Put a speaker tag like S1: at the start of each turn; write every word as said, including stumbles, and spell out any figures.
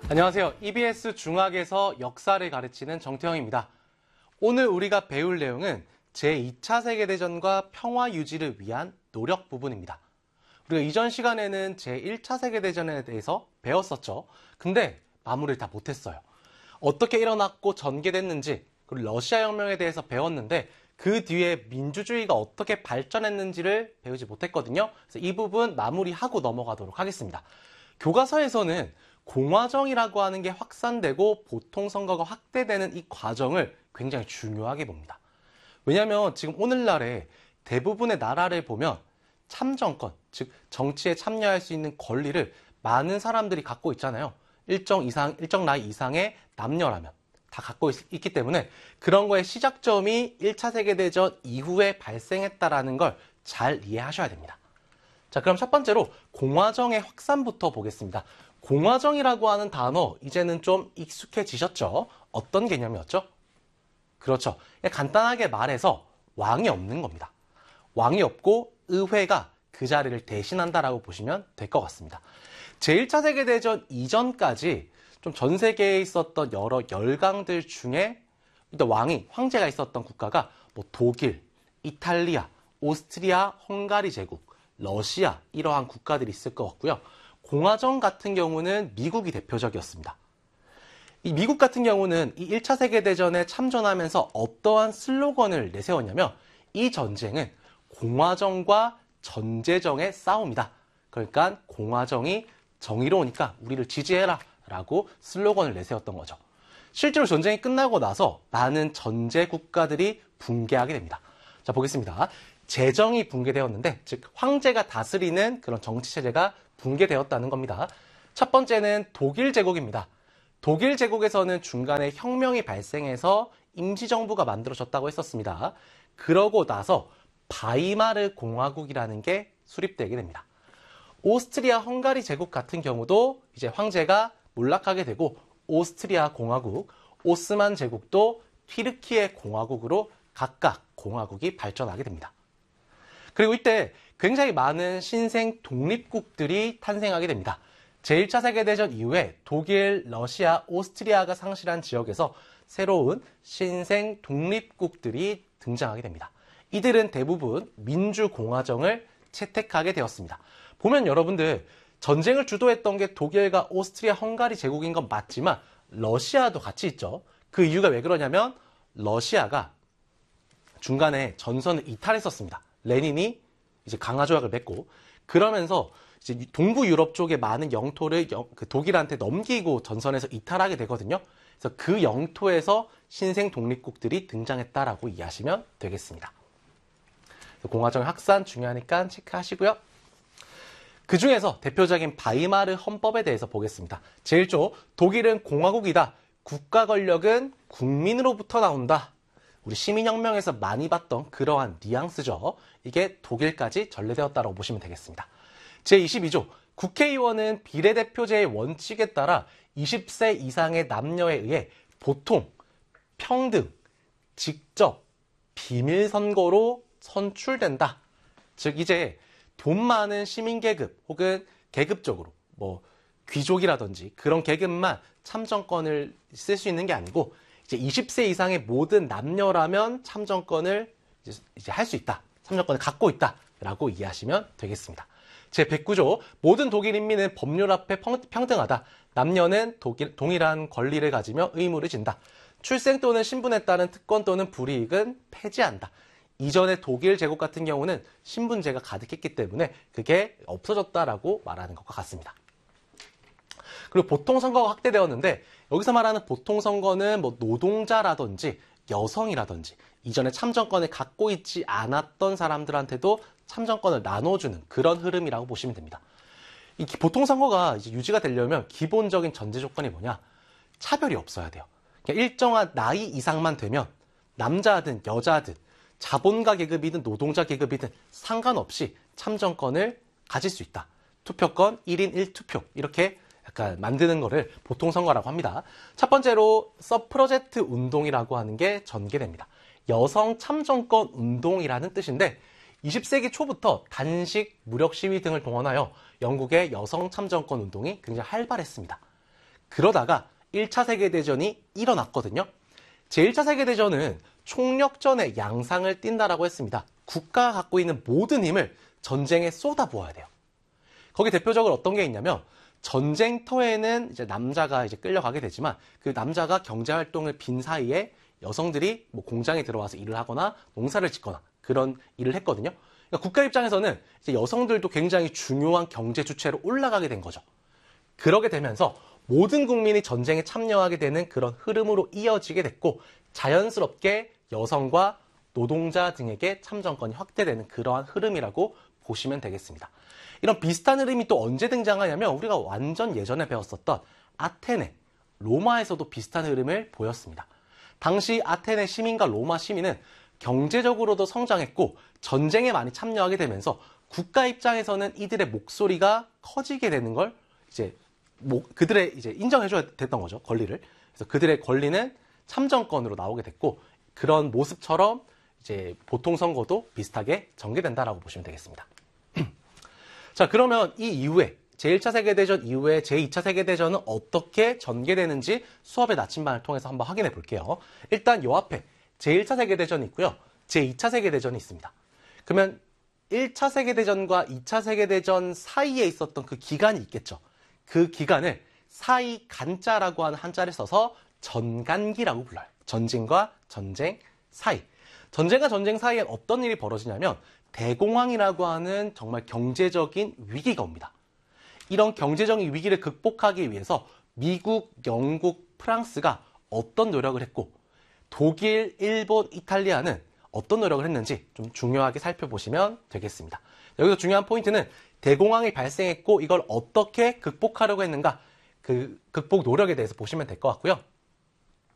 S1: 안녕하세요. 이비에스 중학에서 역사를 가르치는 정태형입니다. 오늘 우리가 배울 내용은 제이 차 세계대전과 평화 유지를 위한 노력 부분입니다. 우리가 이전 시간에는 제일 차 세계대전에 대해서 배웠었죠. 근데 마무리를 다 못했어요. 어떻게 일어났고 전개됐는지, 그리고 러시아 혁명에 대해서 배웠는데 그 뒤에 민주주의가 어떻게 발전했는지를 배우지 못했거든요. 그래서 이 부분 마무리하고 넘어가도록 하겠습니다. 교과서에서는 공화정이라고 하는 게 확산되고 보통선거가 확대되는 이 과정을 굉장히 중요하게 봅니다. 왜냐하면 지금 오늘날에 대부분의 나라를 보면 참정권, 즉 정치에 참여할 수 있는 권리를 많은 사람들이 갖고 있잖아요. 일정 이상, 일정 나이 이상의 남녀라면 다 갖고 있, 있기 때문에 그런 거의 시작점이 일 차 세계대전 이후에 발생했다라는 걸 잘 이해하셔야 됩니다. 자, 그럼 첫 번째로 공화정의 확산부터 보겠습니다. 공화정이라고 하는 단어 이제는 좀 익숙해지셨죠? 어떤 개념이었죠? 그렇죠. 간단하게 말해서 왕이 없는 겁니다. 왕이 없고 의회가 그 자리를 대신한다라고 보시면 될 것 같습니다. 제일 차 세계대전 이전까지 좀 전 세계에 있었던 여러 열강들 중에 일단 왕이, 황제가 있었던 국가가 뭐 독일, 이탈리아, 오스트리아, 헝가리 제국, 러시아 이러한 국가들이 있을 것 같고요. 공화정 같은 경우는 미국이 대표적이었습니다. 이 미국 같은 경우는 이 일 차 세계대전에 참전하면서 어떠한 슬로건을 내세웠냐면 이 전쟁은 공화정과 전제정의 싸움이다. 그러니까 공화정이 정의로우니까 우리를 지지해라 라고 슬로건을 내세웠던 거죠. 실제로 전쟁이 끝나고 나서 많은 전제 국가들이 붕괴하게 됩니다. 자, 보겠습니다. 제정이 붕괴되었는데, 즉 황제가 다스리는 그런 정치체제가 붕괴되었다는 겁니다. 첫 번째는 독일 제국입니다. 독일 제국에서는 중간에 혁명이 발생해서 임시정부가 만들어졌다고 했었습니다. 그러고 나서 바이마르 공화국이라는 게 수립되게 됩니다. 오스트리아 헝가리 제국 같은 경우도 이제 황제가 몰락하게 되고 오스트리아 공화국, 오스만 제국도 튀르키예 공화국으로 각각 공화국이 발전하게 됩니다. 그리고 이때 굉장히 많은 신생 독립국들이 탄생하게 됩니다. 제일 차 세계대전 이후에 독일, 러시아, 오스트리아가 상실한 지역에서 새로운 신생 독립국들이 등장하게 됩니다. 이들은 대부분 민주공화정을 채택하게 되었습니다. 보면 여러분들 전쟁을 주도했던 게 독일과 오스트리아, 헝가리 제국인 건 맞지만 러시아도 같이 있죠. 그 이유가 왜 그러냐면 러시아가 중간에 전선을 이탈했었습니다. 레닌이 이제 강화 조약을 맺고 그러면서 이제 동부 유럽 쪽의 많은 영토를 그 독일한테 넘기고 전선에서 이탈하게 되거든요. 그래서 그 영토에서 신생 독립국들이 등장했다라고 이해하시면 되겠습니다. 공화정 확산 중요하니까 체크하시고요. 그 중에서 대표적인 바이마르 헌법에 대해서 보겠습니다. 제일 조, 독일은 공화국이다. 국가 권력은 국민으로부터 나온다. 우리 시민혁명에서 많이 봤던 그러한 뉘앙스죠. 이게 독일까지 전래되었다고 보시면 되겠습니다. 제이십이 조, 국회의원은 비례대표제의 원칙에 따라 이십 세 이상의 남녀에 의해 보통, 평등, 직접, 비밀선거로 선출된다. 즉 이제 돈 많은 시민계급 혹은 계급적으로 뭐 귀족이라든지 그런 계급만 참정권을 쓸 수 있는 게 아니고 이제 이십 세 이상의 모든 남녀라면 참정권을 이제, 이제 할 수 있다. 참정권을 갖고 있다라고 이해하시면 되겠습니다. 제백구 조, 모든 독일 인민은 법률 앞에 평등하다. 남녀는 독일, 동일한 권리를 가지며 의무를 진다. 출생 또는 신분에 따른 특권 또는 불이익은 폐지한다. 이전에 독일 제국 같은 경우는 신분제가 가득했기 때문에 그게 없어졌다라고 말하는 것과 같습니다. 그리고 보통선거가 확대되었는데 여기서 말하는 보통선거는 뭐 노동자라든지 여성이라든지 이전에 참정권을 갖고 있지 않았던 사람들한테도 참정권을 나눠주는 그런 흐름이라고 보시면 됩니다. 이 보통선거가 이제 유지가 되려면 기본적인 전제 조건이 뭐냐? 차별이 없어야 돼요. 그러니까 일정한 나이 이상만 되면 남자든 여자든 자본가 계급이든 노동자 계급이든 상관없이 참정권을 가질 수 있다. 투표권 일 인 일 투표 이렇게 약간 만드는 거를 보통선거라고 합니다. 첫 번째로 서프러제트 운동이라고 하는 게 전개됩니다. 여성 참정권 운동이라는 뜻인데 이십 세기 초부터 단식, 무력 시위 등을 동원하여 영국의 여성 참정권 운동이 굉장히 활발했습니다. 그러다가 일 차 세계대전이 일어났거든요. 제일 차 세계대전은 총력전의 양상을 띈다라고 했습니다. 국가가 갖고 있는 모든 힘을 전쟁에 쏟아부어야 돼요. 거기 대표적으로 어떤 게 있냐면 전쟁터에는 이제 남자가 이제 끌려가게 되지만 그 남자가 경제활동을 빈 사이에 여성들이 뭐 공장에 들어와서 일을 하거나 농사를 짓거나 그런 일을 했거든요. 그러니까 국가 입장에서는 이제 여성들도 굉장히 중요한 경제 주체로 올라가게 된 거죠. 그러게 되면서 모든 국민이 전쟁에 참여하게 되는 그런 흐름으로 이어지게 됐고 자연스럽게 여성과 노동자 등에게 참정권이 확대되는 그러한 흐름이라고 보시면 되겠습니다. 이런 비슷한 흐름이 또 언제 등장하냐면 우리가 완전 예전에 배웠었던 아테네, 로마에서도 비슷한 흐름을 보였습니다. 당시 아테네 시민과 로마 시민은 경제적으로도 성장했고 전쟁에 많이 참여하게 되면서 국가 입장에서는 이들의 목소리가 커지게 되는 걸 이제 뭐 그들의 이제 인정해줘야 됐던 거죠, 권리를. 그래서 그들의 권리는 참정권으로 나오게 됐고 그런 모습처럼 이제 보통 선거도 비슷하게 전개된다라고 보시면 되겠습니다. 자, 그러면 이 이후에 제일 차 세계대전 이후에 제이 차 세계대전은 어떻게 전개되는지 수업의 나침반을 통해서 한번 확인해 볼게요. 일단 요 앞에 제일 차 세계대전이 있고요. 제이 차 세계대전이 있습니다. 그러면 일 차 세계대전과 이 차 세계대전 사이에 있었던 그 기간이 있겠죠. 그 기간을 사이간자라고 하는 한자를 써서 전간기라고 불러요. 전쟁과 전쟁 사이. 전쟁과 전쟁 사이에 어떤 일이 벌어지냐면 대공황이라고 하는 정말 경제적인 위기가 옵니다. 이런 경제적인 위기를 극복하기 위해서 미국, 영국, 프랑스가 어떤 노력을 했고 독일, 일본, 이탈리아는 어떤 노력을 했는지 좀 중요하게 살펴보시면 되겠습니다. 여기서 중요한 포인트는 대공황이 발생했고 이걸 어떻게 극복하려고 했는가 그 극복 노력에 대해서 보시면 될 것 같고요.